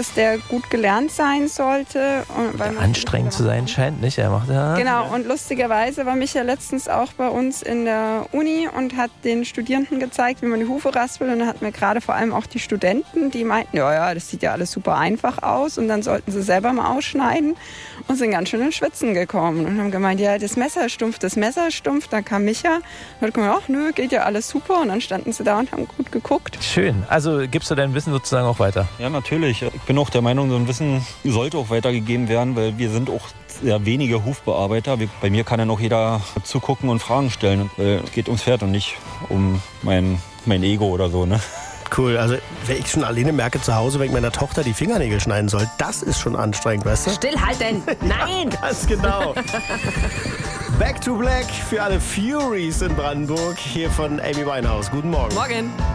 ist, der gut gelernt sein sollte. Weil anstrengend zu sein scheint, nicht? Er macht ja. Genau, und lustigerweise war Micha letztens auch bei uns in der Uni und hat den Studierenden gezeigt, wie man die Hufe raspelt. Und dann hatten wir gerade vor allem auch die Studenten, die meinten, ja, das sieht ja alles super einfach aus. Und dann sollten sie selber mal ausschneiden und sind ganz schön ins Schwitzen gekommen. Und haben gemeint, ja, das Messer ist stumpf, das Messer ist stumpf. Da kam Micha und hat gemeint, ach nö, geht ja alles super. Und dann standen sie da und haben gut geguckt. Schön. Also gibst du dein Wissen sozusagen auch weiter? Ja, natürlich. Ich bin auch der Meinung, so ein Wissen sollte auch weitergegeben werden, weil wir sind auch sehr wenige Hufbearbeiter. Bei mir kann ja noch jeder zugucken und Fragen stellen. Es geht ums Pferd und nicht um mein Ego oder so, ne? Cool, also wenn ich schon alleine merke zu Hause, wenn ich meiner Tochter die Fingernägel schneiden soll, das ist schon anstrengend, weißt du? Stillhalten! Nein! Ganz genau. Back to Black für alle Furies in Brandenburg, hier von Amy Winehouse. Guten Morgen. Morgen!